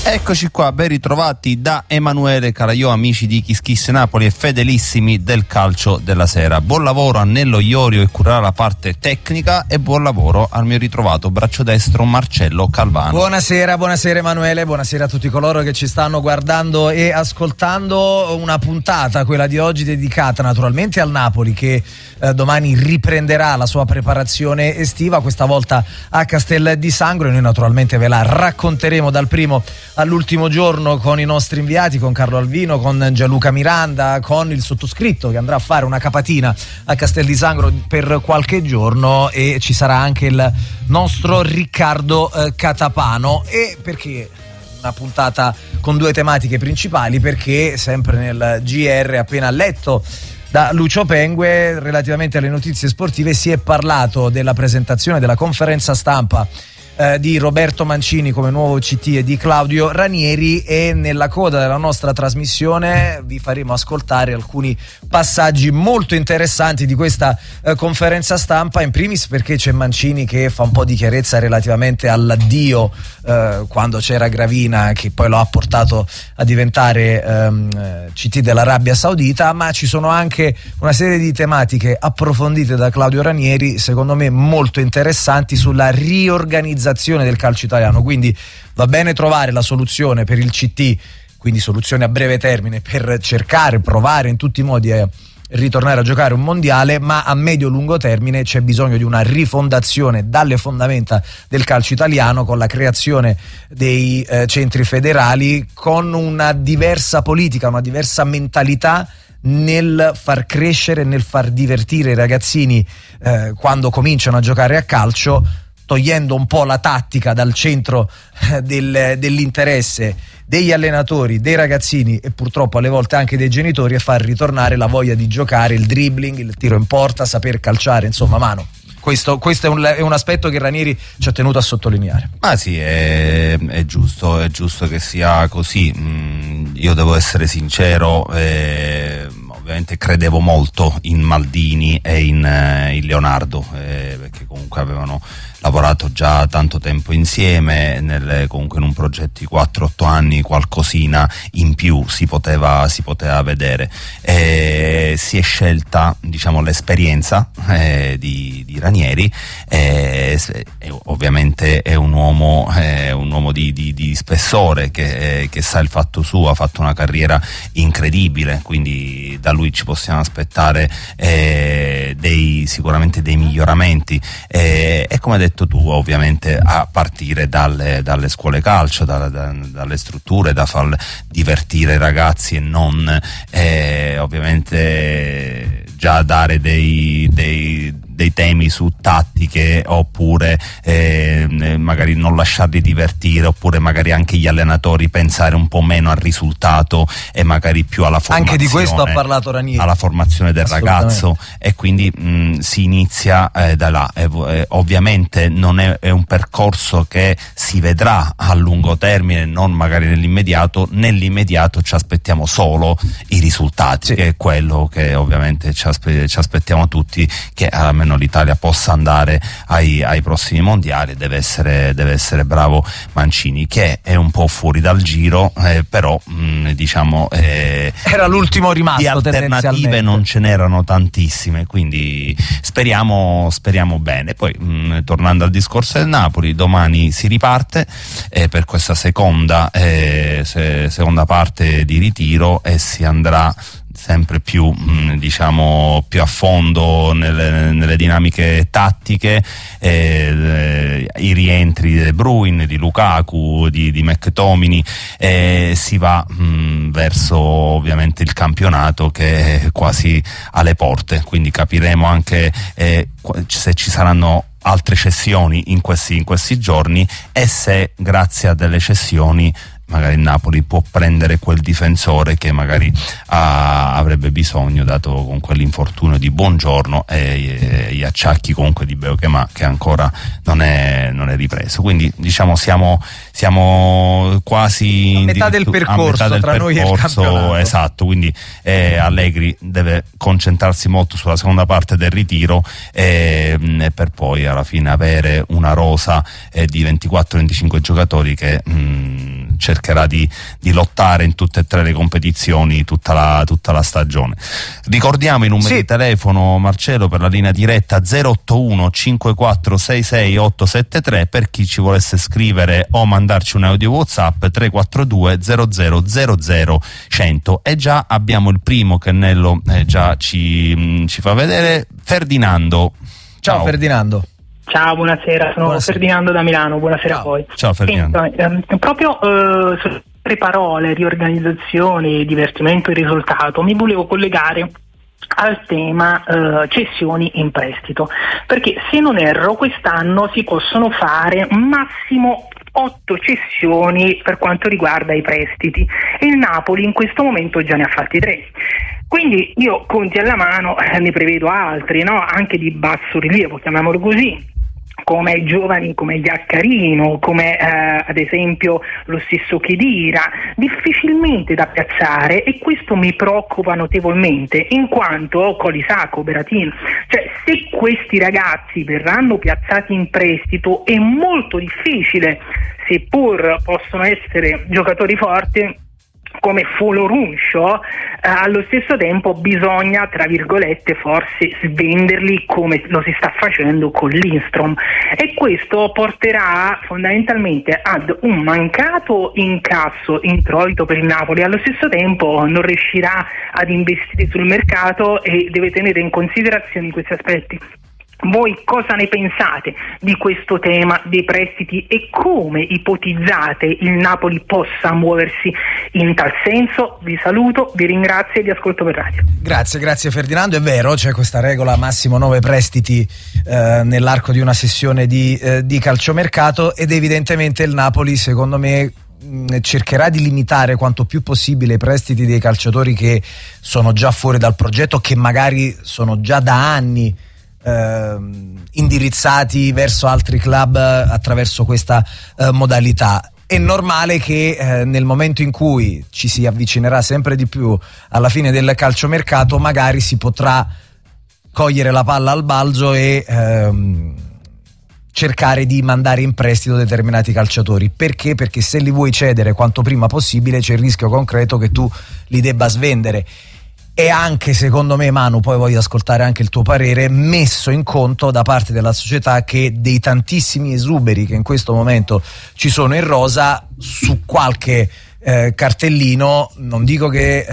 Eccoci qua, ben ritrovati da Emanuele Calaiò, amici di Kiss Kiss Napoli e fedelissimi del calcio della sera. Buon lavoro a Nello Iorio che curerà la parte tecnica e buon lavoro al mio ritrovato braccio destro Marcello Calvano. Buonasera Emanuele, buonasera a tutti coloro che ci stanno guardando e ascoltando. Una puntata, quella di oggi, dedicata naturalmente al Napoli che domani riprenderà la sua preparazione estiva, questa volta a Castel di Sangro, e noi naturalmente ve la racconteremo dal primo all'ultimo giorno con i nostri inviati, con Carlo Alvino, con Gianluca Miranda, con il sottoscritto che andrà a fare una capatina a Castel di Sangro per qualche giorno, e ci sarà anche il nostro Riccardo Catapano. E perché una puntata con due tematiche principali? Perché sempre nel GR appena letto da Lucio Pengue relativamente alle notizie sportive si è parlato della presentazione della conferenza stampa di Roberto Mancini come nuovo CT e di Claudio Ranieri, e nella coda della nostra trasmissione vi faremo ascoltare alcuni passaggi molto interessanti di questa conferenza stampa, in primis perché c'è Mancini che fa un po' di chiarezza relativamente all'addio quando c'era Gravina, che poi lo ha portato a diventare CT dell'Arabia Saudita, ma ci sono anche una serie di tematiche approfondite da Claudio Ranieri, secondo me molto interessanti, sulla riorganizzazione del calcio italiano. Quindi va bene trovare la soluzione per il CT, quindi soluzione a breve termine per cercare, provare in tutti i modi a ritornare a giocare un mondiale, ma a medio-lungo termine c'è bisogno di una rifondazione dalle fondamenta del calcio italiano, con la creazione dei centri federali, con una diversa politica, una diversa mentalità nel far crescere, nel far divertire i ragazzini quando cominciano a giocare a calcio, togliendo un po' la tattica dal centro dell'interesse degli allenatori, dei ragazzini e purtroppo alle volte anche dei genitori, e far ritornare la voglia di giocare, il dribbling, il tiro in porta, saper calciare, insomma, mano. Questo è un aspetto che Ranieri ci ha tenuto a sottolineare. Ah sì, è giusto che sia così. Io devo essere sincero, ovviamente credevo molto in Maldini e in Leonardo, perché comunque avevano lavorato già tanto tempo insieme, comunque in un progetto di 4-8 anni qualcosina in più si poteva vedere. Si è scelta, diciamo, l'esperienza di Ranieri, ovviamente è un uomo di spessore che sa il fatto suo, ha fatto una carriera incredibile, quindi da lui ci possiamo aspettare sicuramente dei miglioramenti, e come hai detto tu, ovviamente a partire dalle scuole calcio, dalle strutture, da far divertire i ragazzi e non ovviamente già dare dei temi su tattiche, oppure magari non lasciarli divertire, oppure magari anche gli allenatori pensare un po' meno al risultato e magari più alla formazione. Anche di questo ha parlato Ranieri, alla formazione del ragazzo, e quindi si inizia da là. Ovviamente non è un percorso che si vedrà a lungo termine, non magari nell'immediato ci aspettiamo solo i risultati, sì, che è quello che ovviamente ci aspettiamo tutti, che almeno l'Italia possa andare ai prossimi mondiali. Deve essere bravo Mancini, che è un po' fuori dal giro, però diciamo era l'ultimo rimasto, di alternative non ce n'erano tantissime, quindi speriamo bene. Poi tornando al discorso del Napoli, domani si riparte per questa seconda parte di ritiro, e si andrà sempre più più a fondo nelle dinamiche tattiche, i rientri di De Bruyne, di Lukaku, di McTominay, si va verso ovviamente il campionato che è quasi alle porte, quindi capiremo anche se ci saranno altre cessioni in questi giorni, e se grazie a delle cessioni magari il Napoli può prendere quel difensore che magari avrebbe bisogno, dato con quell'infortunio di Buongiorno e gli acciacchi comunque di Beukema, che ancora non è ripreso. Quindi diciamo siamo quasi a metà del percorso tra noi e il campionato. Esatto, quindi Allegri deve concentrarsi molto sulla seconda parte del ritiro, per poi alla fine avere una rosa di 24-25 giocatori che cercherà di lottare in tutte e tre le competizioni tutta la stagione. Ricordiamo i numeri di telefono, Marcello, per la linea diretta 081 5466 873 per chi ci volesse scrivere o mandarci un audio WhatsApp 342 0000 100. E già abbiamo il primo che Nello già ci fa vedere. Ferdinando. Ciao Ferdinando. Ciao, buonasera, sono Ferdinando da Milano, buonasera. Ciao. A voi. Ciao Ferdinando. Proprio sulle tre parole, riorganizzazione, divertimento e risultato, mi volevo collegare al tema cessioni in prestito, perché se non erro quest'anno si possono fare massimo 8 cessioni per quanto riguarda i prestiti e il Napoli in questo momento già ne ha fatti 3. Quindi io, conti alla mano, ne prevedo altri, no? Anche di basso rilievo, chiamiamolo così, come i giovani, come Iaccarino, come ad esempio lo stesso Khedira, difficilmente da piazzare, e questo mi preoccupa notevolmente, in quanto Colisacco, Beratin, cioè se questi ragazzi verranno piazzati in prestito è molto difficile, seppur possono essere giocatori forti come Foloruncio, allo stesso tempo bisogna, tra virgolette, forse svenderli come lo si sta facendo con Lindstrom, e questo porterà fondamentalmente ad un mancato incasso, introito per il Napoli. Allo stesso tempo non riuscirà ad investire sul mercato e deve tenere in considerazione questi aspetti. Voi cosa ne pensate di questo tema dei prestiti e come ipotizzate il Napoli possa muoversi in tal senso? Vi saluto, vi ringrazio e vi ascolto per radio. Grazie Ferdinando. È vero, c'è questa regola massimo 9 prestiti nell'arco di una sessione di calciomercato, ed evidentemente il Napoli, secondo me, cercherà di limitare quanto più possibile i prestiti dei calciatori che sono già fuori dal progetto, che magari sono già da anni indirizzati verso altri club attraverso questa modalità. È normale che nel momento in cui ci si avvicinerà sempre di più alla fine del calciomercato, magari si potrà cogliere la palla al balzo e cercare di mandare in prestito determinati calciatori. Perché? Perché se li vuoi cedere quanto prima possibile c'è il rischio concreto che tu li debba svendere. E anche, secondo me, Manu, poi voglio ascoltare anche il tuo parere, messo in conto da parte della società che dei tantissimi esuberi che in questo momento ci sono in rosa, su qualche cartellino, non dico che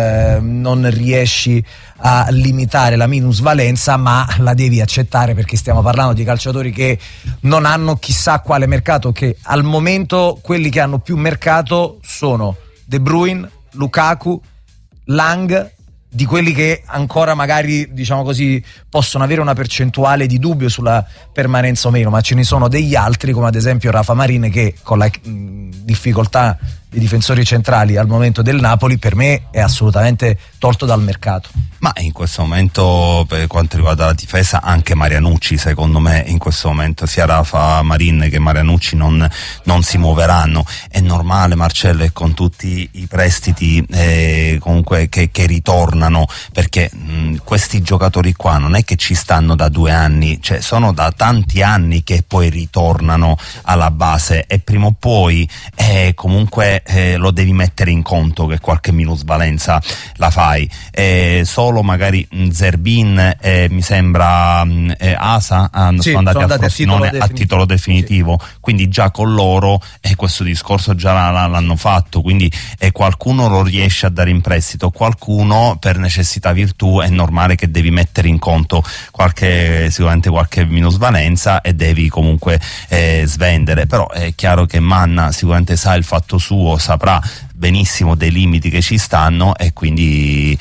non riesci a limitare la minusvalenza, ma la devi accettare, perché stiamo parlando di calciatori che non hanno chissà quale mercato, che al momento quelli che hanno più mercato sono De Bruyne, Lukaku, Lang, di quelli che ancora magari, diciamo così, possono avere una percentuale di dubbio sulla permanenza o meno, ma ce ne sono degli altri, come ad esempio Rafa Marin, che con la difficoltà dei difensori centrali al momento del Napoli, per me è assolutamente tolto dal mercato. Ma in questo momento, per quanto riguarda la difesa, anche Marianucci, secondo me in questo momento sia Rafa Marin che Marianucci non si muoveranno. È normale, Marcello, e con tutti i prestiti comunque che ritornano, perché questi giocatori qua non è che ci stanno da 2 anni, cioè sono da tanti anni che poi ritornano alla base, e prima o poi comunque lo devi mettere in conto che qualche minusvalenza la fai. Solo magari Zerbin, mi sembra Asa sono andati al Frosinone a titolo definitivo, sì. Quindi già con loro questo discorso già l'hanno fatto, quindi qualcuno lo riesce a dare in prestito, qualcuno per necessità virtù è normale che devi mettere in conto sicuramente qualche minusvalenza e devi comunque svendere. Però è chiaro che Manna sicuramente sa il fatto suo, saprà benissimo dei limiti che ci stanno, e quindi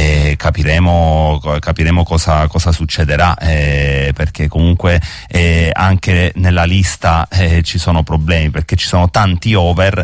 capiremo cosa succederà, perché comunque anche nella lista ci sono problemi, perché ci sono tanti over,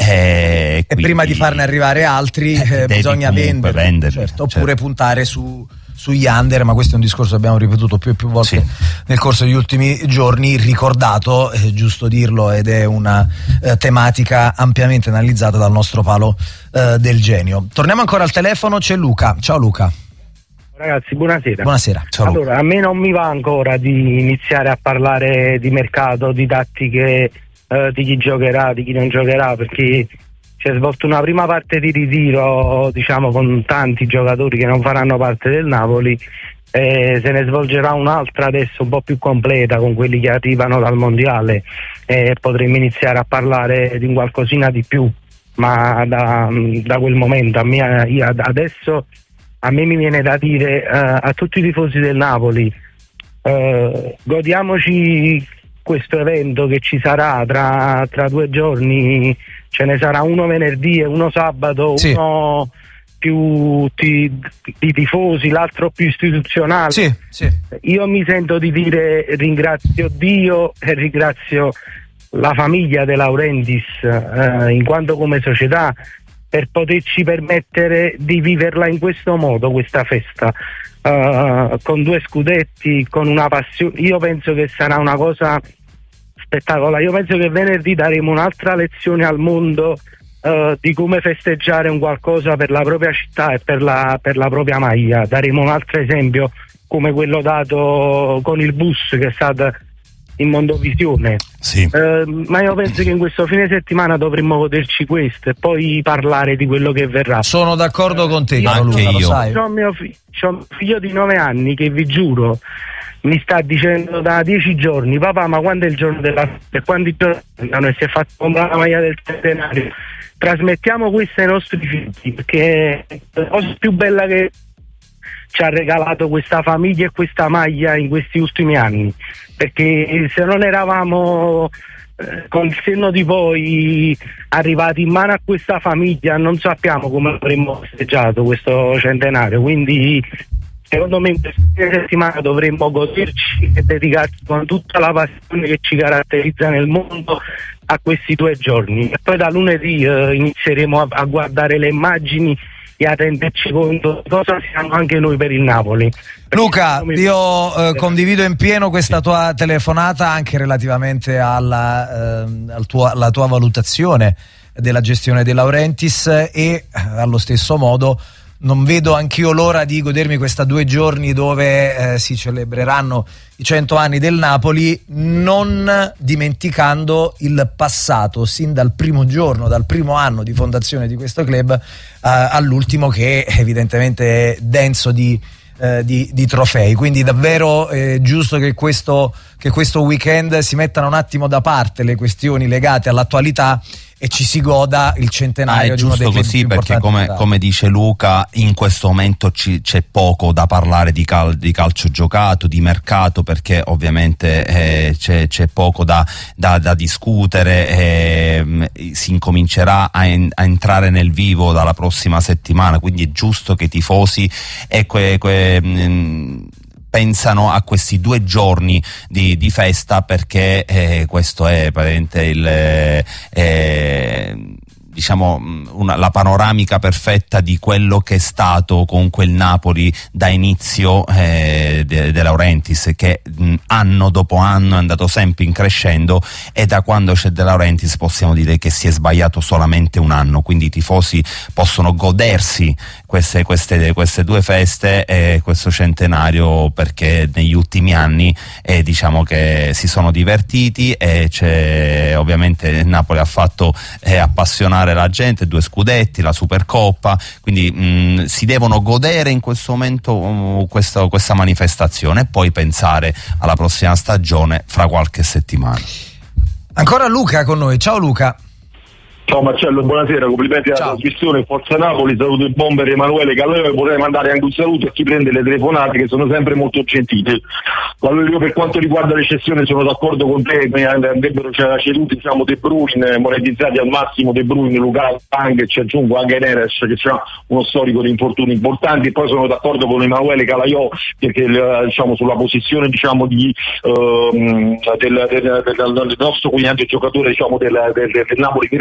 e prima di farne arrivare altri bisogna vendere, certo, oppure puntare sugli under, ma questo è un discorso che abbiamo ripetuto più e più volte nel corso degli ultimi giorni, ricordato, è giusto dirlo, ed è una tematica ampiamente analizzata dal nostro palo del genio. Torniamo ancora al telefono, c'è Luca. Ciao Luca. Ragazzi, buonasera. Buonasera. Ciao. Allora, a me non mi va ancora di iniziare a parlare di mercato, di tattiche di chi giocherà, di chi non giocherà, perché si è svolta una prima parte di ritiro, diciamo, con tanti giocatori che non faranno parte del Napoli, se ne svolgerà un'altra adesso un po' più completa con quelli che arrivano dal mondiale, e potremmo iniziare a parlare di un qualcosina di più, ma da quel momento adesso a me mi viene da dire a tutti i tifosi del Napoli, godiamoci questo evento che ci sarà tra 2 giorni. Ce ne sarà uno venerdì e uno sabato, sì. Uno più di tifosi, l'altro più istituzionale. Sì, sì. Io mi sento di dire ringrazio Dio e ringrazio la famiglia De Laurentiis, in quanto come società, per poterci permettere di viverla in questo modo, questa festa, con 2 scudetti, con una passione. Io penso che sarà una cosa spettacolare. Io penso che venerdì daremo un'altra lezione al mondo di come festeggiare un qualcosa per la propria città e per la propria maglia. Daremo un altro esempio come quello dato con il bus, che è stato in Mondovisione. Sì. Ma io penso che in questo fine settimana dovremmo goderci questo e poi parlare di quello che verrà. Sono d'accordo con te, anche Luca, io. lo sai. C'ho un figlio di 9 anni che, vi giuro, mi sta dicendo da 10 giorni: papà, ma quando è il giorno della festa? E quando e si è fatto comprare la maglia del centenario. Trasmettiamo questo ai nostri figli, perché è la cosa più bella che ci ha regalato questa famiglia e questa maglia in questi ultimi anni, perché se non eravamo con il senno di poi arrivati in mano a questa famiglia, non sappiamo come avremmo festeggiato questo centenario. Quindi secondo me in questa settimana dovremmo goderci e dedicarci con tutta la passione che ci caratterizza nel mondo a questi 2 giorni, e poi da lunedì inizieremo a guardare le immagini e a renderci conto di cosa siamo anche noi per il Napoli. Luca, io condivido in pieno questa tua telefonata, anche relativamente alla tua valutazione della gestione De Laurentiis, e allo stesso modo non vedo anch'io l'ora di godermi questa 2 giorni dove si celebreranno i 100 anni del Napoli, non dimenticando il passato sin dal primo giorno, dal primo anno di fondazione di questo club all'ultimo, che evidentemente è denso di trofei. Quindi davvero è giusto che questo weekend si mettano un attimo da parte le questioni legate all'attualità e ci si goda il centenario di uno dei club più importanti. Perché come dice Luca, in questo momento c'è poco da parlare di calcio giocato, di mercato, perché ovviamente c'è poco da discutere, si incomincerà a entrare nel vivo dalla prossima settimana, quindi è giusto che i tifosi pensano a questi 2 giorni di festa, perché questo è praticamente la panoramica perfetta di quello che è stato con quel Napoli da inizio De Laurentiis, che anno dopo anno è andato sempre in crescendo, e da quando c'è De Laurentiis possiamo dire che si è sbagliato solamente un anno. Quindi i tifosi possono godersi queste 2 feste e questo centenario, perché negli ultimi anni diciamo che si sono divertiti, e ovviamente Napoli ha fatto appassionare la gente, 2 scudetti, la Supercoppa, quindi si devono godere in questo momento questa manifestazione e poi pensare alla prossima stagione fra qualche settimana. Ancora Luca con noi. Ciao Luca. Ciao Marcello, buonasera, complimenti alla trasmissione, Forza Napoli, saluto il bomber Emanuele Caleo, e vorrei mandare anche un saluto a chi prende le telefonate, che sono sempre molto gentili. Allora, io per quanto riguarda le cessioni sono d'accordo con te, andrebbero ceduti De Bruyne, monetizzati al massimo De Bruyne, Lukaku, anche ci aggiungo anche Neres, che ha uno storico di infortuni importanti, e poi sono d'accordo con Emanuele Calaiò, perché sulla posizione del nostro guignante giocatore del Napoli Vergara,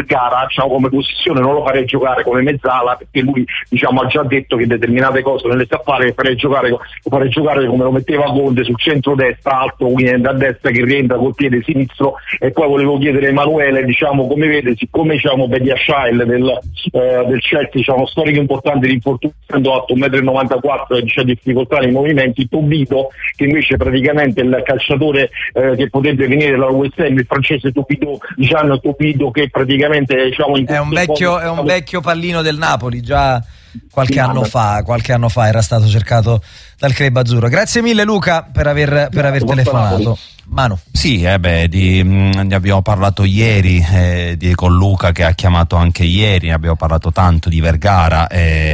come posizione non lo farei giocare come mezzala, perché lui ha già detto che determinate cose non le sa fare, lo farei giocare come lo metteva Conte sul centro-destra alto, quindi da destra che rientra col piede sinistro. E poi volevo chiedere a Emanuele, come vede, siccome Bediashile del Chelsea storico importante di infortunio, essendo alto 1,94 m e c'è difficoltà nei movimenti, Tobito, che invece praticamente il calciatore che potrebbe venire dalla West Ham, il francese Gianni Tobito, che praticamente è un vecchio pallino del Napoli, già qualche anno fa era stato cercato dal club azzurro. Grazie mille Luca per aver telefonato. Manu. Sì, ne abbiamo parlato ieri con Luca, che ha chiamato anche ieri, ne abbiamo parlato tanto di Vergara.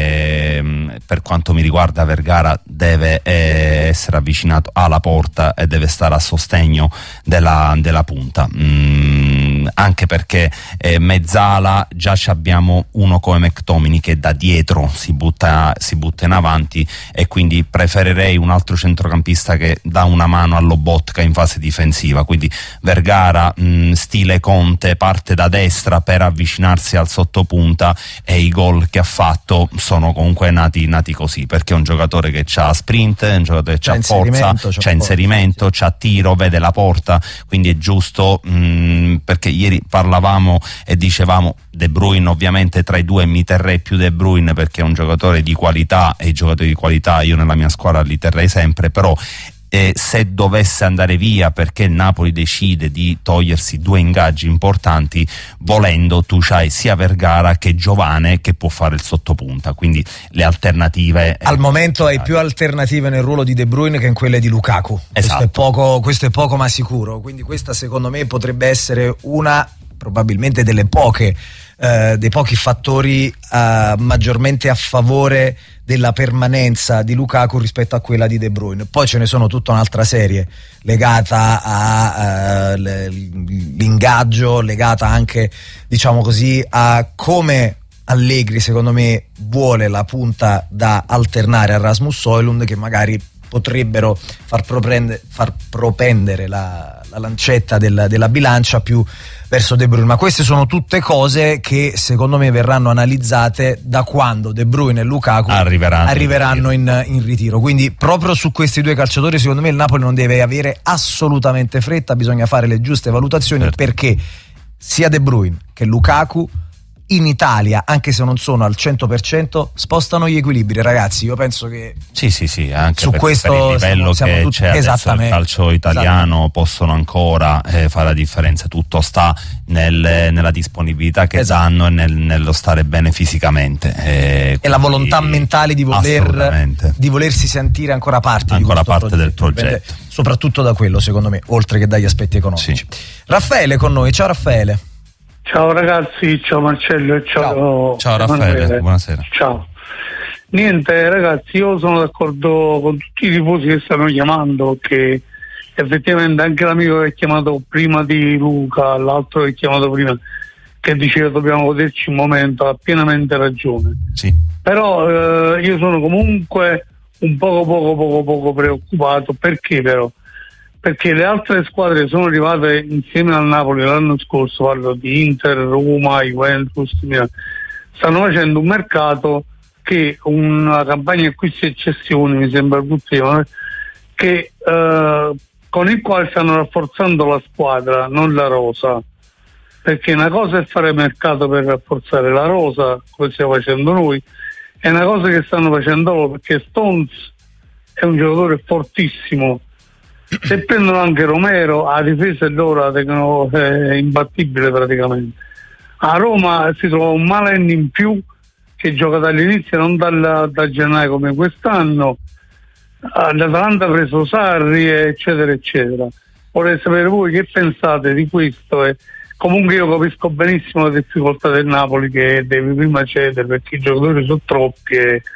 Per quanto mi riguarda, Vergara deve essere avvicinato alla porta e deve stare a sostegno della punta, anche perché mezzala già abbiamo uno come McTominay che da dietro si butta in avanti, e quindi preferirei un altro centrocampista che dà una mano a Lobotka in fase difensiva. Quindi Vergara, stile Conte, parte da destra per avvicinarsi al sottopunta, e i gol che ha fatto sono comunque nati così, perché è un giocatore che ha sprint, è un giocatore che ha forza, c'ha inserimento, c'ha tiro, vede la porta, quindi è giusto, perché ieri parlavamo e dicevamo De Bruyne, ovviamente tra i due mi terrei più De Bruyne perché è un giocatore di qualità, e i giocatori di qualità io nella mia squadra li terrei sempre, però se dovesse andare via perché il Napoli decide di togliersi due ingaggi importanti, volendo tu c'hai sia Vergara che Giovane che può fare il sottopunta, quindi le alternative al momento hai più alternative nel ruolo di De Bruyne che in quelle di Lukaku. Esatto. Questo è poco ma sicuro, quindi questa secondo me potrebbe essere una probabilmente dei pochi fattori maggiormente a favore della permanenza di Lukaku rispetto a quella di De Bruyne. Poi ce ne sono tutta un'altra serie legata all'ingaggio, legata anche, diciamo così, a come Allegri secondo me vuole la punta da alternare a Rasmus Højlund, che magari potrebbero far propendere la lancetta della bilancia più verso De Bruyne. Ma queste sono tutte cose che secondo me verranno analizzate da quando De Bruyne e Lukaku arriveranno in ritiro. Quindi proprio su questi due calciatori secondo me il Napoli non deve avere assolutamente fretta, bisogna fare le giuste valutazioni, certo, perché sia De Bruyne che Lukaku in Italia, anche se non sono al 100%, spostano gli equilibri, ragazzi. Io penso che sì, anche su questo per il livello che tutti, c'è adesso il calcio italiano, possono ancora fare la differenza. Tutto sta nella disponibilità che danno e nello stare bene fisicamente, e la volontà mentale di volersi sentire ancora parte del progetto, soprattutto da quello, secondo me, oltre che dagli aspetti economici. Sì. Raffaele con noi. Ciao Raffaele. Ciao ragazzi, ciao Marcello e ciao Raffaele, buonasera. Ciao. Niente ragazzi, io sono d'accordo con tutti i tifosi che stanno chiamando, che effettivamente anche l'amico che ha chiamato prima di Luca, l'altro che ha chiamato prima, che diceva dobbiamo goderci un momento, ha pienamente ragione. Sì. Però io sono comunque un poco preoccupato. Perché però? Perché le altre squadre sono arrivate insieme al Napoli l'anno scorso, parlo di Inter, Roma, Juventus, stanno facendo un mercato che una campagna acquisti e cessioni, mi sembra l'ultima, che con il quale stanno rafforzando la squadra, non la rosa, perché una cosa è fare mercato per rafforzare la rosa, come stiamo facendo noi, è una cosa che stanno facendo loro, perché Stones è un giocatore fortissimo. Se prendono anche Romero, a difesa loro è imbattibile praticamente. A Roma si trova un Malen in più che gioca dall'inizio, non da gennaio come quest'anno. L'Atalanta ha preso Sarri, eccetera eccetera. Vorrei sapere voi che pensate di questo. Comunque io capisco benissimo la difficoltà del Napoli, che deve prima cedere perché i giocatori sono troppi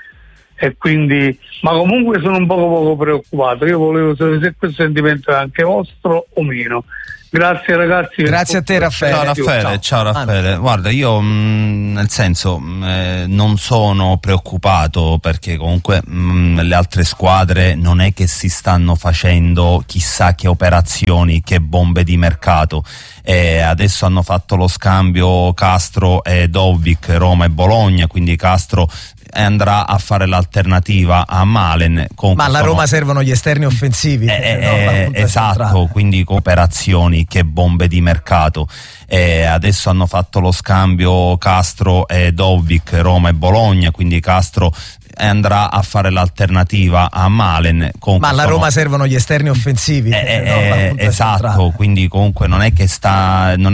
e quindi, ma comunque sono un poco preoccupato. Io volevo sapere se questo sentimento è anche vostro o meno. Grazie ragazzi. Grazie a te Raffaele. Ciao Raffaele. Guarda, io nel senso non sono preoccupato, perché comunque le altre squadre non è che si stanno facendo chissà che operazioni, che bombe di mercato. Adesso hanno fatto lo scambio Castro e Dovbyk, Roma e Bologna, quindi Castro andrà a fare l'alternativa a Malen. Ma alla Roma servono gli esterni offensivi. Esatto, quindi operazioni, che bombe di mercato. Adesso hanno fatto lo scambio Castro e Dovbyk, Roma e Bologna, quindi Castro andrà a fare l'alternativa a Malen. Ma alla Roma servono gli esterni offensivi. Esatto, quindi comunque non è che